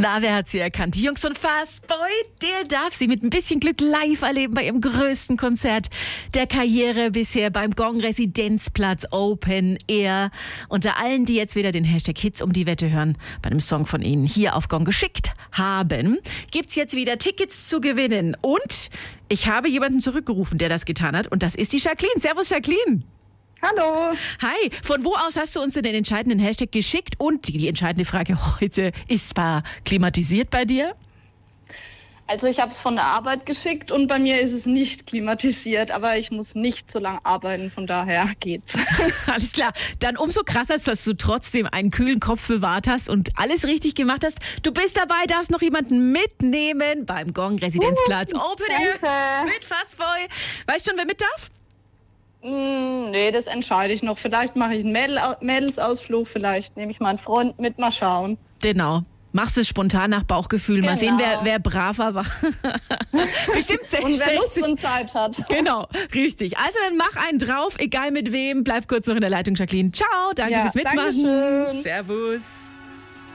Na, wer hat sie erkannt? Die Jungs von Fastboy, der darf sie mit ein bisschen Glück live erleben bei ihrem größten Konzert der Karriere bisher beim Gong Residenzplatz Open Air. Unter allen, die jetzt wieder den Hashtag Hits um die Wette hören, bei einem Song von ihnen hier auf Gong geschickt haben, gibt's jetzt wieder Tickets zu gewinnen. Und ich habe jemanden zurückgerufen, der das getan hat. Und das ist die Jacqueline. Servus, Jacqueline. Hallo. Hi, von wo aus hast du uns den entscheidenden Hashtag geschickt? Und die entscheidende Frage heute, ist zwar klimatisiert bei dir? Also ich habe es von der Arbeit geschickt und bei mir ist es nicht klimatisiert, aber ich muss nicht so lange arbeiten, von daher geht's. Alles klar, dann umso krasser, dass du trotzdem einen kühlen Kopf bewahrt hast und alles richtig gemacht hast. Du bist dabei, darfst noch jemanden mitnehmen beim Gong Residenzplatz Open Air mit Fastboy. Weißt du schon, wer mit darf? Nee, das entscheide ich noch. Vielleicht mache ich einen Mädelsausflug, vielleicht nehme ich meinen Freund mit, mal schauen. Genau. Machst es spontan nach Bauchgefühl. Mal sehen, wer braver war. Bestimmt 60. Und wer Lust und Zeit hat. Genau, richtig. Also dann mach einen drauf, egal mit wem. Bleib kurz noch in der Leitung, Jacqueline. Ciao, danke fürs Mitmachen. Dankeschön. Servus.